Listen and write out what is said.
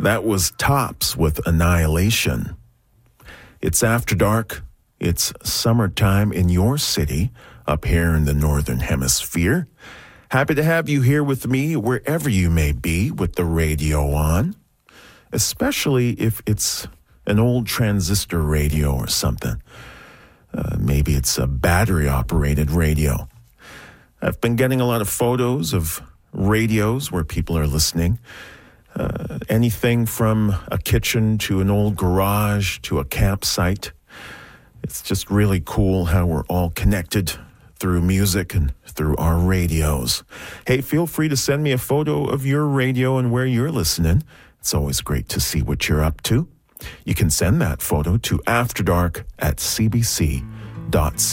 That was Tops with Annihilation. It's after dark. It's summertime in your city up here in the Northern Hemisphere. Happy to have you here with me wherever you may be with the radio on, especially if it's an old transistor radio or something. Maybe it's a battery-operated radio. I've been getting a lot of photos of radios where people are listening. Anything from a kitchen to an old garage to a campsite. It's just really cool how we're all connected through music and through our radios. Hey, feel free to send me a photo of your radio and where you're listening. It's always great to see what you're up to. You can send that photo to afterdark@cbc.ca.